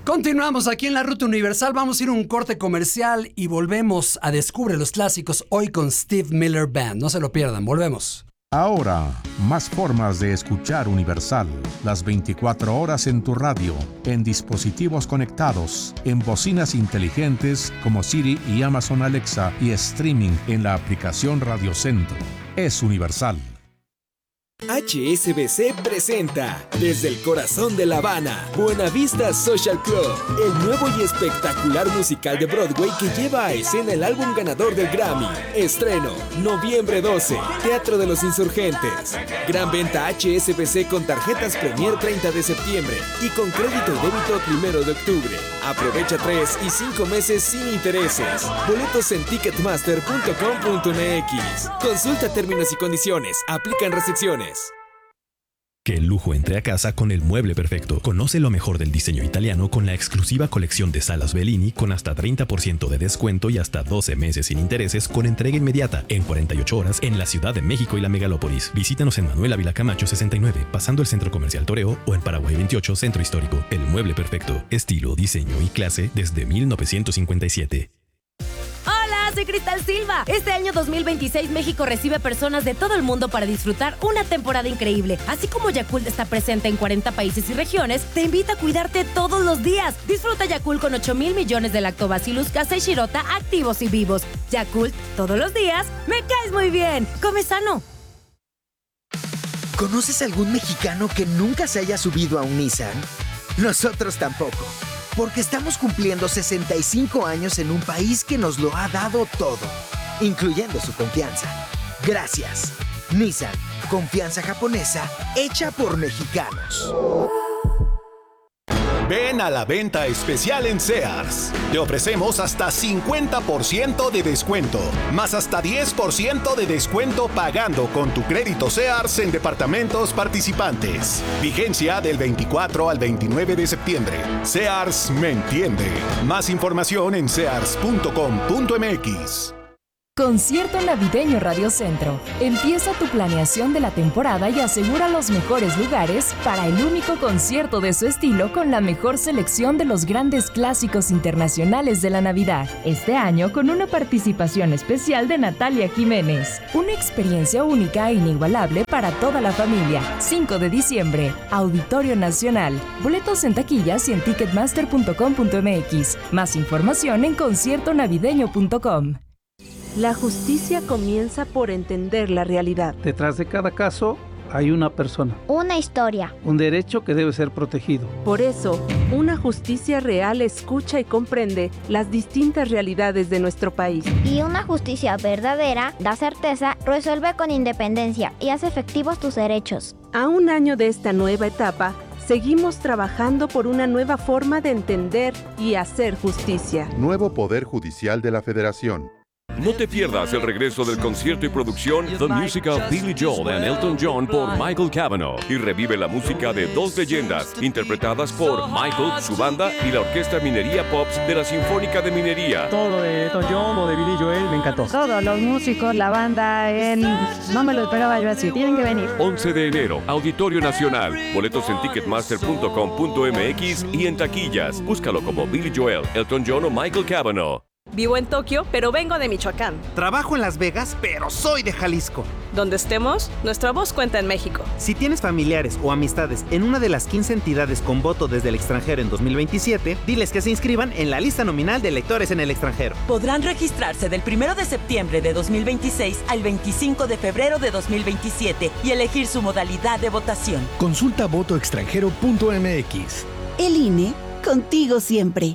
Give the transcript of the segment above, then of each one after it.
Continuamos aquí en la Ruta Universal. Vamos a ir a un corte comercial y volvemos a Descubre los Clásicos hoy con Steve Miller Band. No se lo pierdan, volvemos. Ahora, más formas de escuchar Universal. Las 24 horas en tu radio, en dispositivos conectados, en bocinas inteligentes como Siri y Amazon Alexa y streaming en la aplicación Radio Centro. Es Universal. HSBC presenta desde el corazón de La Habana, Buenavista Social Club, el nuevo y espectacular musical de Broadway que lleva a escena el álbum ganador del Grammy. Estreno, noviembre 12, Teatro de los Insurgentes. Gran venta HSBC con tarjetas Premier 30 de septiembre y con crédito y débito 1 de octubre. Aprovecha 3 y 5 meses sin intereses. Boletos en ticketmaster.com.mx. Consulta términos y condiciones. Aplican restricciones. Que el lujo entre a casa con el mueble perfecto. Conoce lo mejor del diseño italiano con la exclusiva colección de salas Bellini con hasta 30% de descuento y hasta 12 meses sin intereses con entrega inmediata en 48 horas en la Ciudad de México y la Megalópolis. Visítanos en Manuel Ávila Camacho 69, pasando el Centro Comercial Toreo, o en Paraguay 28, Centro Histórico. El mueble perfecto. Estilo, diseño y clase desde 1957. Soy Cristal Silva. Este año 2026 México recibe personas de todo el mundo para disfrutar una temporada increíble. Así como Yakult está presente en 40 países y regiones, te invita a cuidarte todos los días. Disfruta Yakult con 8,000 millones de Lactobacillus casei shirota activos y vivos. Yakult, todos los días, me caes muy bien. Come sano. ¿Conoces algún mexicano que nunca se haya subido a un Nissan? Nosotros tampoco. Porque estamos cumpliendo 65 años en un país que nos lo ha dado todo, incluyendo su confianza. Gracias. Nissan, confianza japonesa hecha por mexicanos. Ven a la venta especial en Sears. Te ofrecemos hasta 50% de descuento, más hasta 10% de descuento pagando con tu crédito Sears en departamentos participantes. Vigencia del 24 al 29 de septiembre. Sears me entiende. Más información en sears.com.mx. Concierto Navideño Radio Centro. Empieza tu planeación de la temporada y asegura los mejores lugares para el único concierto de su estilo con la mejor selección de los grandes clásicos internacionales de la Navidad. Este año con una participación especial de Natalia Jiménez. Una experiencia única e inigualable para toda la familia. 5 de diciembre, Auditorio Nacional. Boletos en taquillas y en ticketmaster.com.mx. Más información en conciertonavideño.com. La justicia comienza por entender la realidad. Detrás de cada caso hay una persona. Una historia. Un derecho que debe ser protegido. Por eso, una justicia real escucha y comprende las distintas realidades de nuestro país. Y una justicia verdadera da certeza, resuelve con independencia y hace efectivos tus derechos. A un año de esta nueva etapa, seguimos trabajando por una nueva forma de entender y hacer justicia. Nuevo Poder Judicial de la Federación. No te pierdas el regreso del concierto y producción The Musical Billy Joel and Elton John por Michael Cavanaugh y revive la música de dos leyendas interpretadas por Michael, su banda y la Orquesta Minería Pops de la Sinfónica de Minería. Todo lo de Elton John o de Billy Joel me encantó. Todos los músicos, la banda, no me lo esperaba yo así, tienen que venir. 11 de enero, Auditorio Nacional. Boletos en ticketmaster.com.mx y en taquillas. Búscalo como Billy Joel, Elton John o Michael Cavanaugh. Vivo en Tokio, pero vengo de Michoacán. Trabajo en Las Vegas, pero soy de Jalisco. Donde estemos, nuestra voz cuenta en México. Si tienes familiares o amistades en una de las 15 entidades con voto desde el extranjero en 2027, diles que se inscriban en la lista nominal de electores en el extranjero. Podrán registrarse del 1 de septiembre de 2026 al 25 de febrero de 2027 y elegir su modalidad de votación. Consulta votoextranjero.mx. El INE, contigo siempre.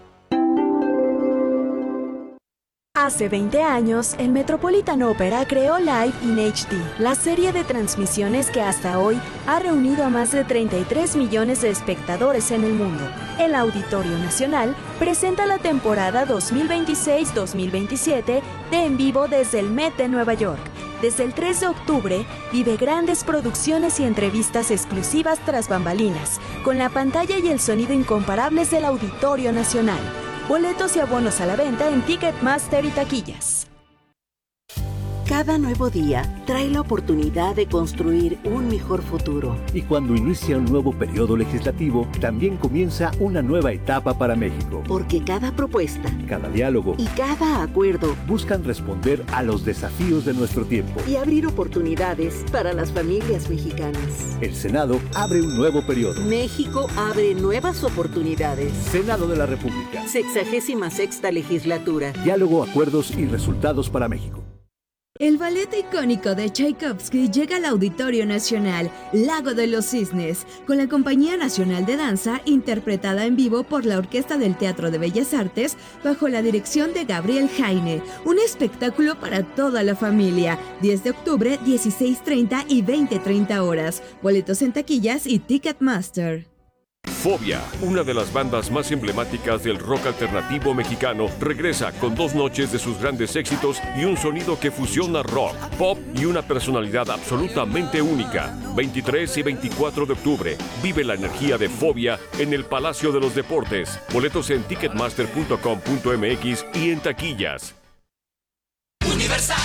Hace 20 años, el Metropolitan Opera creó Live in HD, la serie de transmisiones que hasta hoy ha reunido a más de 33 millones de espectadores en el mundo. El Auditorio Nacional presenta la temporada 2026-2027 de En Vivo desde el Met de Nueva York. Desde el 3 de octubre, vive grandes producciones y entrevistas exclusivas tras bambalinas, con la pantalla y el sonido incomparables del Auditorio Nacional. Boletos y abonos a la venta en Ticketmaster y taquillas. Cada nuevo día trae la oportunidad de construir un mejor futuro. Y cuando inicia un nuevo periodo legislativo, también comienza una nueva etapa para México. Porque cada propuesta, cada diálogo y cada acuerdo buscan responder a los desafíos de nuestro tiempo y abrir oportunidades para las familias mexicanas. El Senado abre un nuevo periodo. México abre nuevas oportunidades. Senado de la República. 66ª legislatura. Diálogo, acuerdos y resultados para México. El ballet icónico de Tchaikovsky llega al Auditorio Nacional, Lago de los Cisnes, con la Compañía Nacional de Danza, interpretada en vivo por la Orquesta del Teatro de Bellas Artes, bajo la dirección de Gabriel Jaime. Un espectáculo para toda la familia. 10 de octubre, 16:30 y 20:30 horas. Boletos en taquillas y Ticketmaster. Fobia, una de las bandas más emblemáticas del rock alternativo mexicano, regresa con 2 noches de sus grandes éxitos y un sonido que fusiona rock, pop y una personalidad absolutamente única. 23 y 24 de octubre, vive la energía de Fobia en el Palacio de los Deportes. Boletos en ticketmaster.com.mx y en taquillas. Universal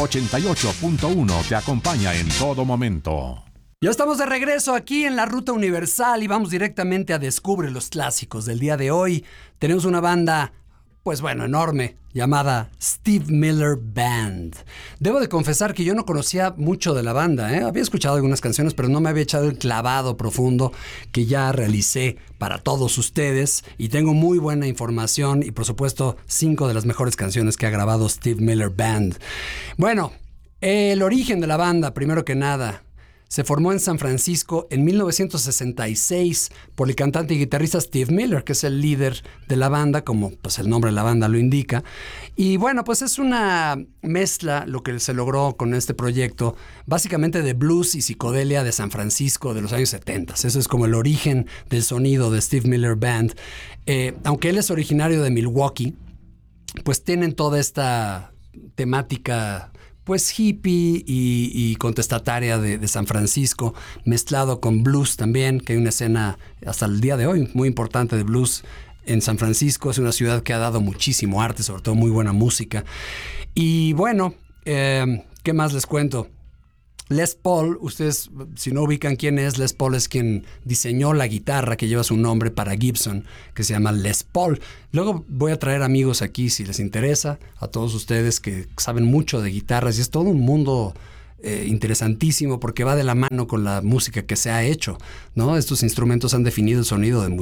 88.1 te acompaña en todo momento. Ya estamos de regreso aquí en la Ruta Universal y vamos directamente a Descubre los Clásicos del día de hoy. Tenemos una banda, pues bueno, enorme, llamada Steve Miller Band. Debo de confesar que yo no conocía mucho de la banda, Había escuchado algunas canciones, pero no me había echado el clavado profundo que ya realicé para todos ustedes. Y tengo muy buena información y, por supuesto, 5 de las mejores canciones que ha grabado Steve Miller Band. Bueno, el origen de la banda, primero que nada, se formó en San Francisco en 1966 por el cantante y guitarrista Steve Miller, que es el líder de la banda, como pues el nombre de la banda lo indica. Y bueno, pues es una mezcla lo que se logró con este proyecto, básicamente de blues y psicodelia de San Francisco de los años 70. Eso es como el origen del sonido de Steve Miller Band. Aunque él es originario de Milwaukee, pues tienen toda esta temática pues hippie y contestataria de San Francisco, mezclado con blues también, que hay una escena hasta el día de hoy muy importante de blues en San Francisco. Es una ciudad que ha dado muchísimo arte, sobre todo muy buena música. Y bueno, ¿qué más les cuento? Les Paul, ustedes si no ubican quién es, Les Paul es quien diseñó la guitarra que lleva su nombre para Gibson, que se llama Les Paul. Luego voy a traer amigos aquí si les interesa, a todos ustedes que saben mucho de guitarras, y es todo un mundo interesantísimo porque va de la mano con la música que se ha hecho, ¿no? Estos instrumentos han definido el sonido de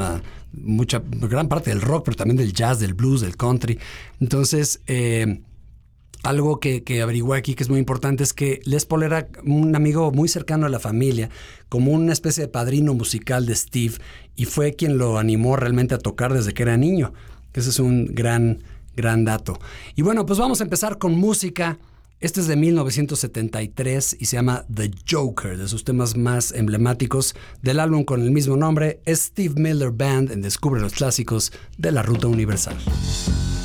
gran parte del rock, pero también del jazz, del blues, del country. Entonces, algo que averigué aquí que es muy importante es que Les Paul era un amigo muy cercano a la familia, como una especie de padrino musical de Steve, y fue quien lo animó realmente a tocar desde que era niño. Ese es un gran dato. Y bueno, pues vamos a empezar con música. Este es de 1973 y se llama The Joker, de sus temas más emblemáticos del álbum con el mismo nombre. Es Steve Miller Band en Descubre los Clásicos de la Ruta Universal.